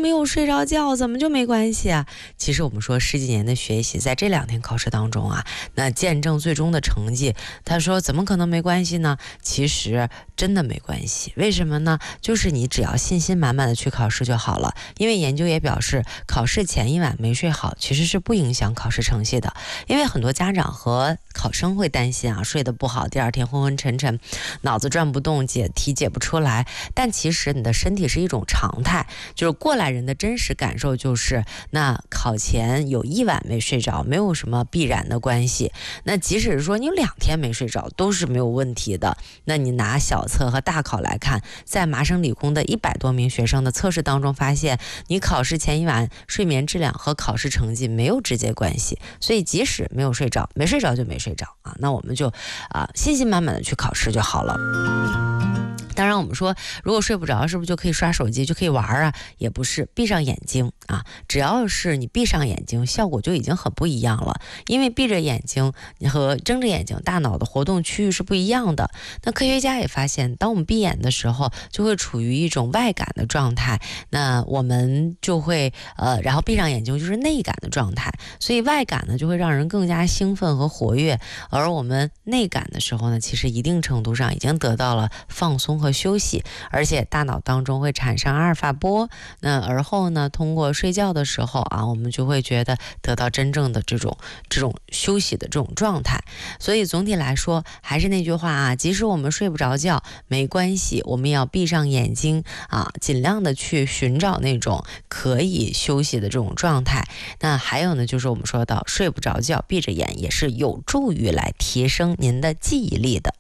没有睡着觉，怎么就没关系啊？其实我们说10几年的学习，在这2天考试当中啊，那见证最终的成绩，他说怎么可能没关系呢？其实真的没关系，为什么呢？就是你只要信心满满的去考试就好了。因为研究也表示，考试前一晚没睡好，其实是不影响考试成绩的。因为很多家长和考生会担心啊，睡得不好，第2天昏昏沉沉，脑子转不动，解题解不出来。但其实你的身体是一种常态，就是过来人的真实感受就是，那考前有1晚没睡着，没有什么必然的关系。那即使是说你有2天没睡着，都是没有问题的。那你拿小测和大考来看，在麻省理工的100多名学生的测试当中发现，你考试前1晚睡眠质量和考试成绩没有直接关系。所以即使没有睡着，没睡着就没睡着啊，那我们就信心满满的去考试就好了。当然我们说如果睡不着是不是就可以刷手机就可以玩啊？也不是，闭上眼睛啊，只要是你闭上眼睛，效果就已经很不一样了。因为闭着眼睛和睁着眼睛，大脑的活动区域是不一样的。那科学家也发现，当我们闭眼的时候，就会处于一种外感的状态，那我们就会然后闭上眼睛就是内感的状态。所以外感呢就会让人更加兴奋和活跃，而我们内感的时候呢，其实一定程度上已经得到了放松和休息，而且大脑当中会产生阿尔法波，那而后呢，通过睡觉的时候啊，我们就会觉得得到真正的这种休息的这种状态。所以总体来说，还是那句话啊，即使我们睡不着觉没关系，我们要闭上眼睛啊，尽量的去寻找那种可以休息的这种状态。那还有呢，就是我们说到睡不着觉，闭着眼也是有助于来提升您的记忆力的。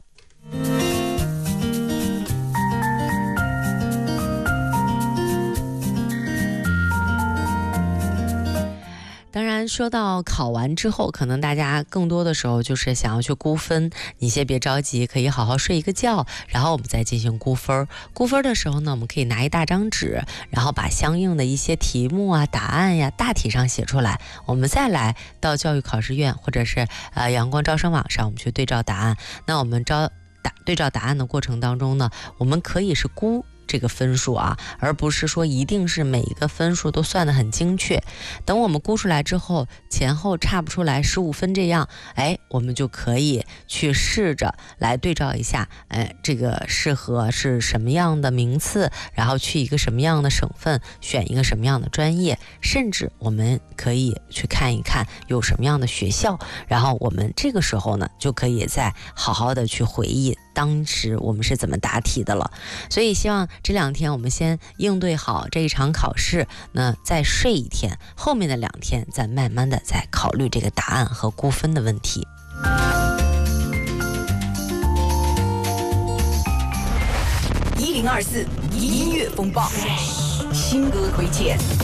当然说到考完之后，可能大家更多的时候就是想要去估分，你先别着急，可以好好睡一个觉，然后我们再进行估分。估分的时候呢，我们可以拿一大张纸，然后把相应的一些题目啊、答案呀大体上写出来，我们再来到教育考试院或者是阳光招生网上，我们去对照答案。那我们对照答案的过程当中呢，我们可以是估这个分数啊，而不是说一定是每一个分数都算得很精确。等我们估出来之后，前后差不出来15分这样，我们就可以去试着来对照一下，这个适合是什么样的名次，然后去一个什么样的省份，选一个什么样的专业，甚至我们可以去看一看有什么样的学校，然后我们这个时候呢，就可以再好好的去回忆当时我们是怎么答题的了。所以希望这2天我们先应对好这一场考试，那再睡1天，后面的2天再慢慢的再考虑这个答案和估分的问题。 1024音乐风暴，新歌推荐。